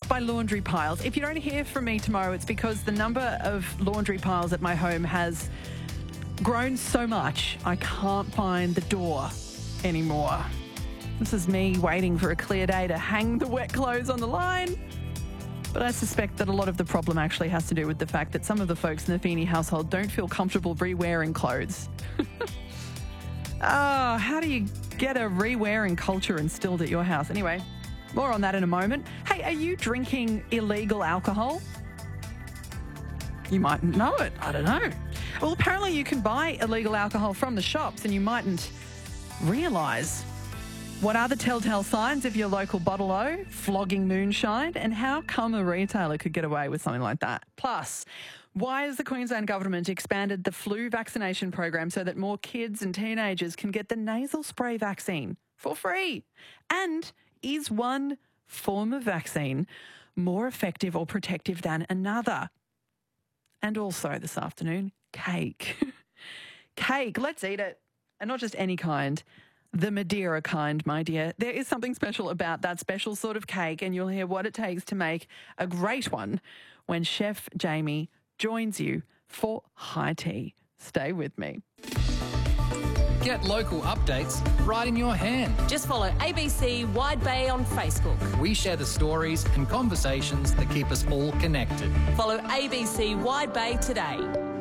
obsessed by laundry piles. If you don't hear from me tomorrow, it's because the number of laundry piles at my home has grown so much, I can't find the door anymore. This is me waiting for a clear day to hang the wet clothes on the line. But I suspect that a lot of the problem actually has to do with the fact that some of the folks in the Feeney household don't feel comfortable re-wearing clothes. How do you get a re-wearing culture instilled at your house? Anyway, more on that in a moment. Hey, are you drinking illegal alcohol? You mightn't know it. I don't know. Well, apparently you can buy illegal alcohol from the shops and you mightn't realise. What are the telltale signs of your local bottle-o flogging moonshine, and how come a retailer could get away with something like that? Plus, why has the Queensland government expanded the flu vaccination program so that more kids and teenagers can get the nasal spray vaccine for free? And is one form of vaccine more effective or protective than another? And also this afternoon, cake. Cake, let's eat it. And not just any kind. The Madeira kind, my dear. There is something special about that special sort of cake, and you'll hear what it takes to make a great one when Chef Jamie joins you for high tea. Stay with me. Get local updates right in your hand. Just follow ABC Wide Bay on Facebook. We share the stories and conversations that keep us all connected. Follow ABC Wide Bay today.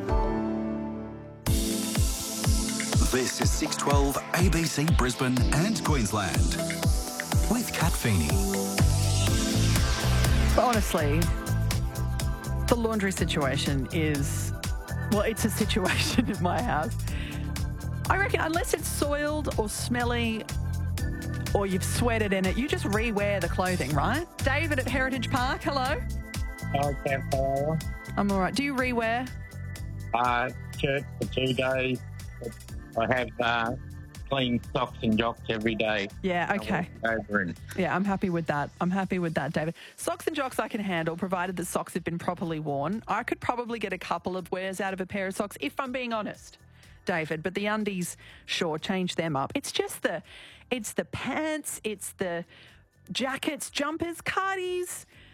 This is 612 ABC Brisbane and Queensland with Kat Feeney. Honestly, the laundry situation is, well, it's a situation in my house. I reckon unless it's soiled or smelly or you've sweated in it, you just re-wear the clothing, right? David at Heritage Park, hello. Okay, hello. I'm all right. Do you re-wear? Shirt for 2 days. I have clean socks and jocks every day. Yeah, okay. Yeah, I'm happy with that. David. Socks and jocks I can handle, provided the socks have been properly worn. I could probably get a couple of wears out of a pair of socks, if I'm being honest, David. But the undies, sure, change them up. It's just it's the pants, it's the jackets, jumpers, cardies,